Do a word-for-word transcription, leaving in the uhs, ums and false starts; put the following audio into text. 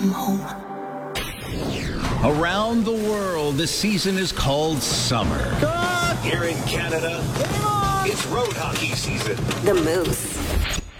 Around the world, the season is called summer. Here in Canada, it's road hockey season. The Moose.